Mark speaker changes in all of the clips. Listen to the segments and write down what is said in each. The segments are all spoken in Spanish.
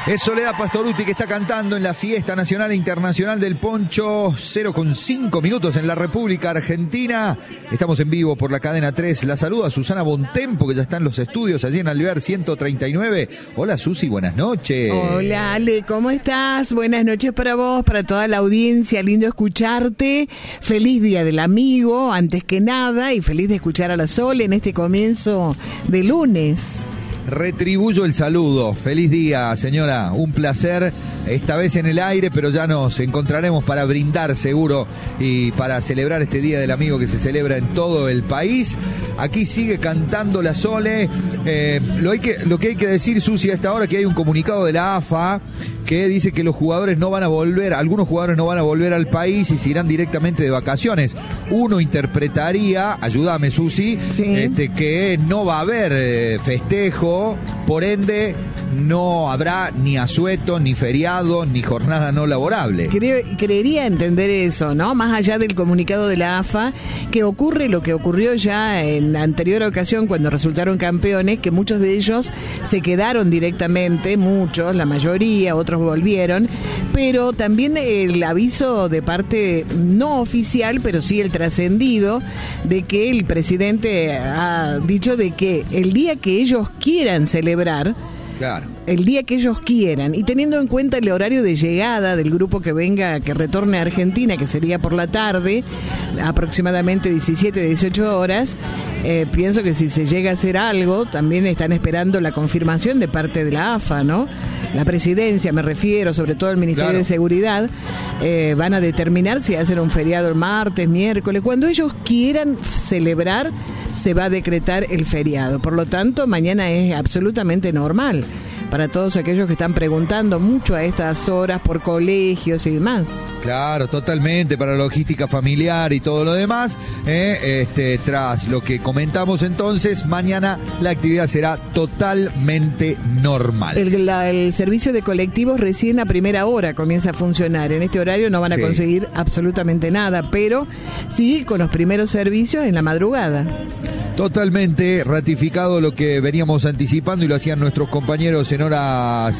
Speaker 1: Es Soledad Pastorutti que está cantando en la Fiesta Nacional e Internacional del Poncho. 0,5 minutos en la República Argentina. Estamos en vivo por la cadena 3. La saluda Susana Bontempo, que ya está en los estudios allí en Alvear 139. Hola Susi, buenas noches.
Speaker 2: Hola Ale, ¿cómo estás? Buenas noches para vos, para toda la audiencia. Lindo escucharte. Feliz Día del Amigo, antes que nada, y feliz de escuchar a la Sole en este comienzo de lunes.
Speaker 1: Retribuyo el saludo. Feliz día, señora. Un placer, esta vez en el aire, pero ya nos encontraremos para brindar seguro y para celebrar este Día del Amigo que se celebra en todo el país. Aquí sigue cantando la Sole. Lo que hay que decir, Susi, a esta hora, que hay un comunicado de la AFA que dice que los jugadores no van a volver, algunos jugadores no van a volver al país y se irán directamente de vacaciones. Uno interpretaría, ayúdame Susi,
Speaker 2: sí,
Speaker 1: que no va a haber festejo, por ende no habrá ni asueto, ni feriado, ni jornada no laborable.
Speaker 2: Creería entender eso, ¿no? Más allá del comunicado de la AFA, que ocurre lo que ocurrió ya en la anterior ocasión cuando resultaron campeones, que muchos de ellos se quedaron directamente, muchos, la mayoría, otros volvieron, pero también el aviso de parte no oficial, pero sí el trascendido, de que el presidente ha dicho de que el día que ellos quieran celebrar,
Speaker 1: claro,
Speaker 2: el día que ellos quieran, y teniendo en cuenta el horario de llegada del grupo que venga, que retorne a Argentina, que sería por la tarde, aproximadamente 17, 18 horas, pienso que si se llega a hacer algo, también están esperando la confirmación de parte de la AFA, ¿no? La presidencia, me refiero, sobre todo el Ministerio
Speaker 1: claro.
Speaker 2: de Seguridad, van a determinar si hacen un feriado el martes, miércoles. Cuando ellos quieran celebrar, se va a decretar el feriado. Por lo tanto, mañana es absolutamente normal para todos aquellos que están preguntando mucho a estas horas por colegios y demás.
Speaker 1: Claro, totalmente, para la logística familiar y todo lo demás. Tras lo que comentamos entonces, mañana la actividad será totalmente normal.
Speaker 2: El servicio de colectivos recién a primera hora comienza a funcionar. En este horario no van a conseguir absolutamente nada, pero sí con los primeros servicios en la madrugada.
Speaker 1: Totalmente ratificado lo que veníamos anticipando y lo hacían nuestros compañeros en horas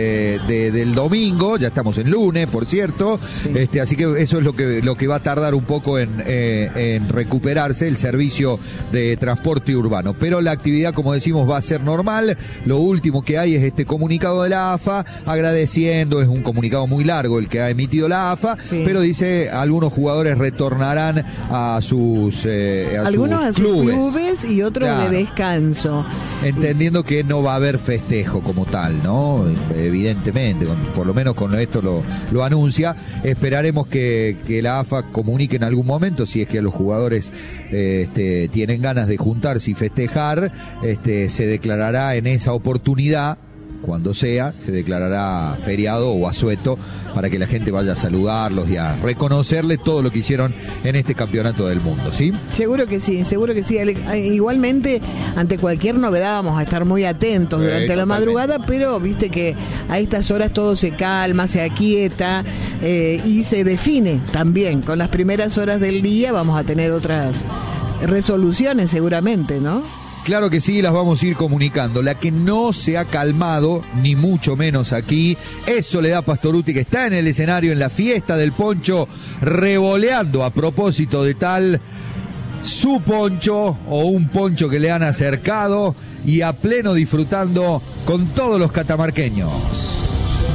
Speaker 1: del domingo. Ya estamos en lunes, por cierto. Sí. Así que eso es lo que va a tardar un poco en recuperarse el servicio de transporte urbano. Pero la actividad, como decimos, va a ser normal. Lo último que hay es este comunicado de la AFA agradeciendo, es un comunicado muy largo el que ha emitido la AFA, sí, pero dice algunos jugadores retornarán a sus clubes
Speaker 2: y otros claro, de descanso.
Speaker 1: Entendiendo que no va a haber festejo como tal, ¿no? Evidentemente, por lo menos con esto lo anuncia. Esperaremos que la AFA comunique en algún momento, si es que los jugadores tienen ganas de juntarse y festejar, se declarará en esa oportunidad. Cuando sea, se declarará feriado o asueto para que la gente vaya a saludarlos y a reconocerles todo lo que hicieron en este campeonato del mundo, ¿sí? Seguro que sí.
Speaker 2: Igualmente, ante cualquier novedad vamos a estar muy atentos durante la madrugada, pero viste que a estas horas todo se calma, se aquieta y se define también. Con las primeras horas del día vamos a tener otras resoluciones seguramente, ¿no?
Speaker 1: Claro que sí, las vamos a ir comunicando. La que no se ha calmado, ni mucho menos aquí, es Soledad Pastorutti, que está en el escenario en la Fiesta del Poncho, revoleando a propósito de tal su poncho o un poncho que le han acercado y a pleno disfrutando con todos los catamarqueños.